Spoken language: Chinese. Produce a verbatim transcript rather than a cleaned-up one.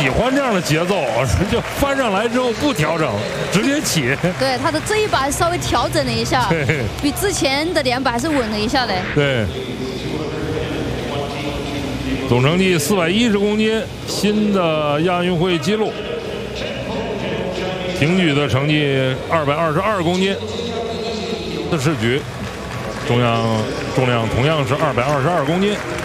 喜欢这样的节奏，就翻上来之后不调整，直接起。 对，他的这一把稍微调整了一下，比之前的两把还是稳了一下的。 对。总成绩四百一十公斤，新的亚运会纪录。平举的成绩二百二十二公斤，四式举，中央重量同样是二百二十二公斤。